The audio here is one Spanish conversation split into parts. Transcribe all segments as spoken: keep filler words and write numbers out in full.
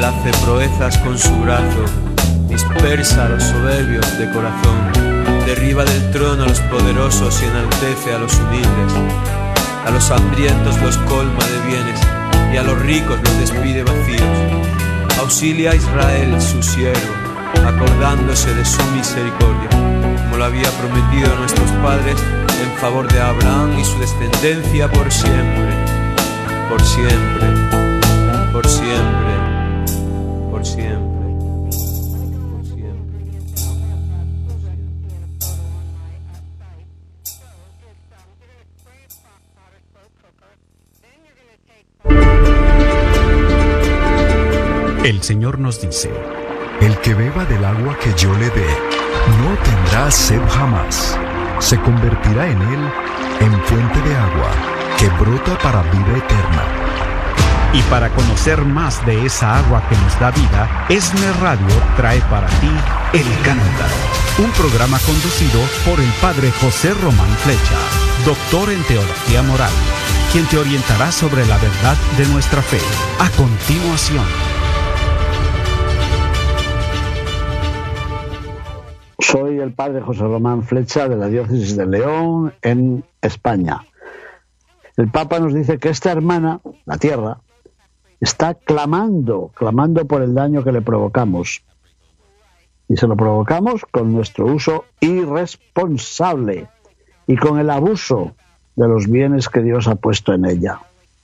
hace proezas con su brazo, dispersa a los soberbios de corazón, derriba del trono a los poderosos y enaltece a los humildes. A los hambrientos los colma de bienes y a los ricos los despide vacíos. Auxilia a Israel, su siervo, acordándose de su misericordia, como lo había prometido a nuestros padres, en favor de Abraham y su descendencia por siempre, por siempre, por siempre, por siempre. El Señor nos dice: el que beba del agua que yo le dé, no tendrá sed jamás. Se convertirá en él en fuente de agua que brota para vida eterna. Y para conocer más de esa agua que nos da vida, ESNE Radio trae para ti El Cántaro, un programa conducido por el Padre José Román Flecha, doctor en Teología Moral, quien te orientará sobre la verdad de nuestra fe. A continuación. Soy el Padre José Román Flecha de la Diócesis de León, en España. El Papa nos dice que esta hermana, la Tierra, está clamando, clamando por el daño que le provocamos. Y se lo provocamos con nuestro uso irresponsable y con el abuso de los bienes que Dios ha puesto en ella.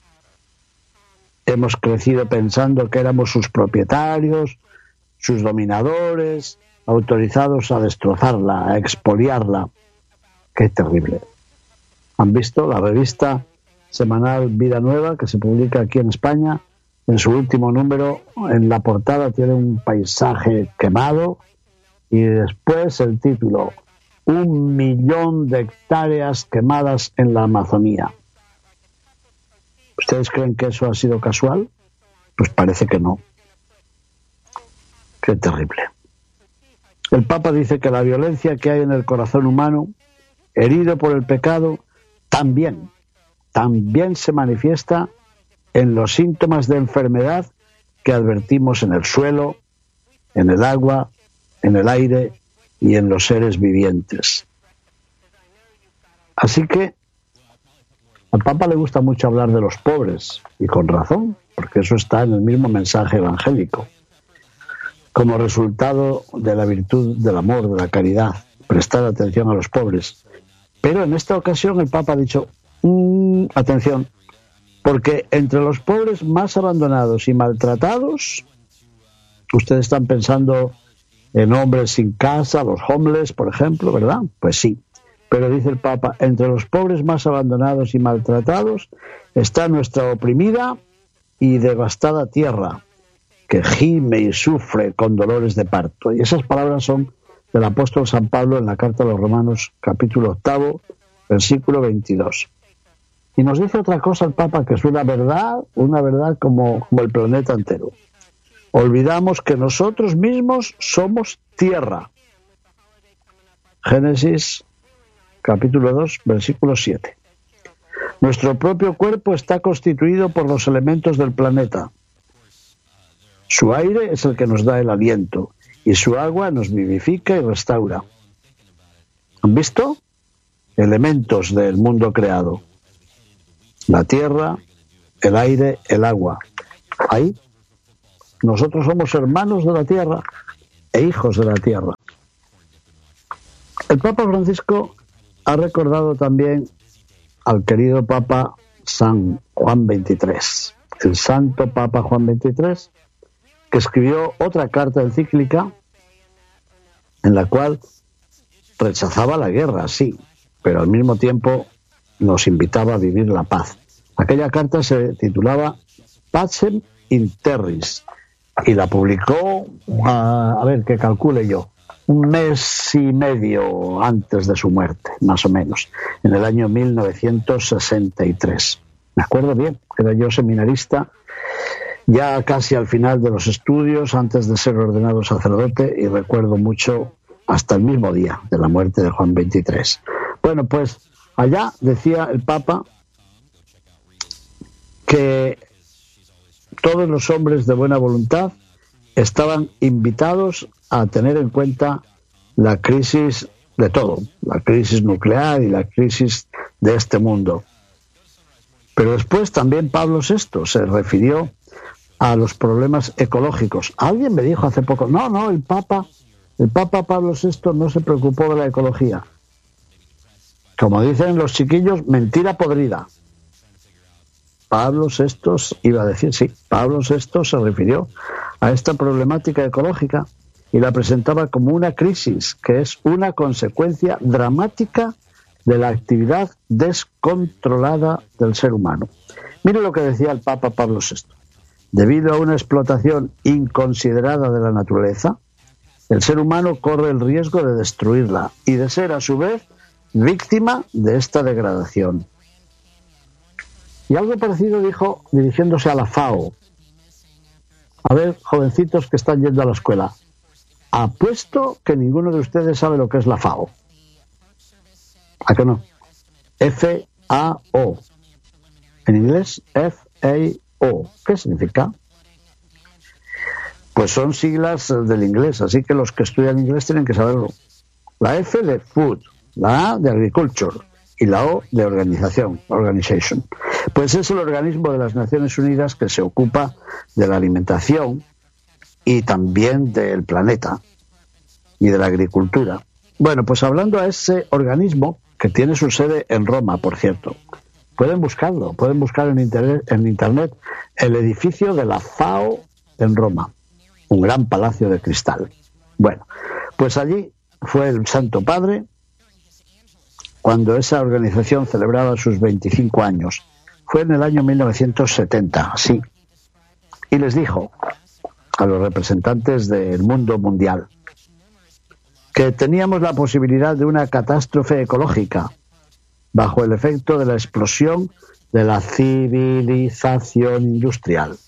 Hemos crecido pensando que éramos sus propietarios, sus dominadores, autorizados a destrozarla, a expoliarla. ¡Qué terrible! ¿Han visto la revista semanal Vida Nueva, que se publica aquí en España? En su último número, en la portada tiene un paisaje quemado y después el título: un millón de hectáreas quemadas en la Amazonía. ¿Ustedes creen que eso ha sido casual? Pues parece que no. ¡Qué terrible! El Papa dice que la violencia que hay en el corazón humano, herido por el pecado, también, también se manifiesta en los síntomas de enfermedad que advertimos en el suelo, en el agua, en el aire y en los seres vivientes. Así que al Papa le gusta mucho hablar de los pobres, y con razón, porque eso está en el mismo mensaje evangélico. Como resultado de la virtud del amor, de la caridad, prestar atención a los pobres. Pero en esta ocasión el Papa ha dicho, mmm, atención, porque entre los pobres más abandonados y maltratados, ustedes están pensando en hombres sin casa, los homeless, por ejemplo, ¿verdad? Pues sí. Pero dice el Papa, entre los pobres más abandonados y maltratados está nuestra oprimida y devastada tierra, que gime y sufre con dolores de parto. Y esas palabras son del apóstol San Pablo en la carta a los Romanos, capítulo octavo, versículo veintidós. Y nos dice otra cosa el Papa, que es una verdad, una verdad como, como el planeta entero. Olvidamos que nosotros mismos somos tierra. Génesis, capítulo dos, versículo siete. Nuestro propio cuerpo está constituido por los elementos del planeta. Su aire es el que nos da el aliento y su agua nos vivifica y restaura. ¿Han visto? Elementos del mundo creado. La tierra, el aire, el agua. Ahí, nosotros somos hermanos de la tierra e hijos de la tierra. El Papa Francisco ha recordado también al querido Papa San Juan veintitrés, el santo Papa Juan veintitrés, que escribió otra carta encíclica en la cual rechazaba la guerra, sí, pero al mismo tiempo nos invitaba a vivir la paz. Aquella carta se titulaba Pacem in Terris y la publicó, a, a ver, que calcule yo, un mes y medio antes de su muerte, más o menos, en el año mil novecientos sesenta y tres. Me acuerdo bien, era yo seminarista, ya casi al final de los estudios, antes de ser ordenado sacerdote, y recuerdo mucho hasta el mismo día de la muerte de Juan veintitrés. Bueno, pues allá decía el Papa que todos los hombres de buena voluntad estaban invitados a tener en cuenta la crisis de todo, la crisis nuclear y la crisis de este mundo. Pero después también Pablo sexto se refirió a los problemas ecológicos. Alguien me dijo hace poco, no, no, el Papa, el Papa Pablo sexto no se preocupó de la ecología. Como dicen los chiquillos, mentira podrida. Pablo sexto iba a decir, sí, Pablo sexto se refirió a esta problemática ecológica y la presentaba como una crisis, que es una consecuencia dramática de la actividad descontrolada del ser humano. Mire lo que decía el Papa Pablo sexto. Debido a una explotación inconsiderada de la naturaleza, el ser humano corre el riesgo de destruirla y de ser, a su vez, víctima de esta degradación. Y algo parecido dijo dirigiéndose a la FAO. A ver, jovencitos que están yendo a la escuela, apuesto que ninguno de ustedes sabe lo que es la FAO. ¿A qué no? F A O. En inglés, F A O. ¿Qué significa? Pues son siglas del inglés, así que los que estudian inglés tienen que saberlo. La F de food, la A de agriculture y la O de organización, organization. Pues es el organismo de las Naciones Unidas que se ocupa de la alimentación y también del planeta y de la agricultura. Bueno, pues hablando a ese organismo, que tiene su sede en Roma, por cierto, pueden buscarlo, pueden buscar en internet, en internet el edificio de la FAO en Roma, un gran palacio de cristal. Bueno, pues allí fue el Santo Padre cuando esa organización celebraba sus veinticinco años. Fue en el año mil novecientos setenta, sí. Y les dijo a los representantes del mundo mundial que teníamos la posibilidad de una catástrofe ecológica bajo el efecto de la explosión de la civilización industrial.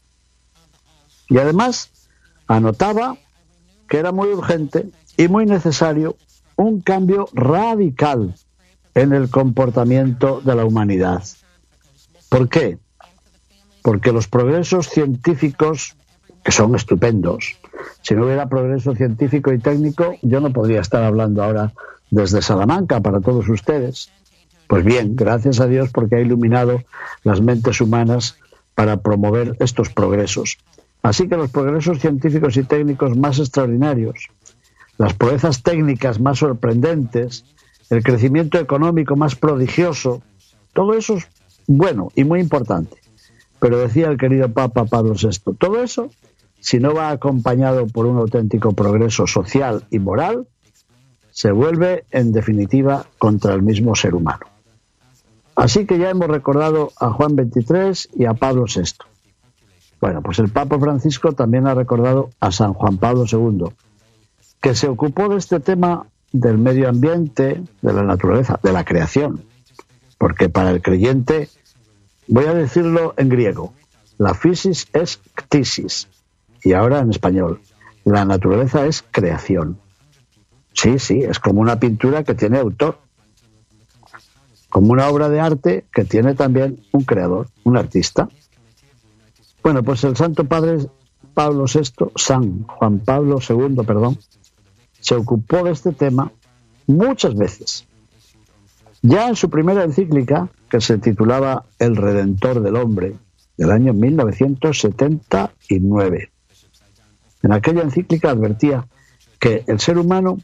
Y además anotaba que era muy urgente y muy necesario un cambio radical en el comportamiento de la humanidad. ¿Por qué? Porque los progresos científicos, que son estupendos, si no hubiera progreso científico y técnico, yo no podría estar hablando ahora desde Salamanca para todos ustedes. Pues bien, gracias a Dios porque ha iluminado las mentes humanas para promover estos progresos. Así que los progresos científicos y técnicos más extraordinarios, las proezas técnicas más sorprendentes, el crecimiento económico más prodigioso, todo eso es bueno y muy importante. Pero decía el querido Papa Pablo sexto, todo eso, si no va acompañado por un auténtico progreso social y moral, se vuelve, en definitiva, contra el mismo ser humano. Así que ya hemos recordado a Juan veintitrés y a Pablo sexto. Bueno, pues el Papa Francisco también ha recordado a San Juan Pablo segundo, que se ocupó de este tema del medio ambiente, de la naturaleza, de la creación. Porque para el creyente, voy a decirlo en griego, la physis es ktisis, y ahora en español, la naturaleza es creación. Sí, sí, es como una pintura que tiene autor, como una obra de arte que tiene también un creador, un artista. Bueno, pues el Santo Padre Pablo sexto, San Juan Pablo segundo, perdón, se ocupó de este tema muchas veces. Ya en su primera encíclica, que se titulaba El Redentor del Hombre, del año mil novecientos setenta y nueve. En aquella encíclica advertía que el ser humano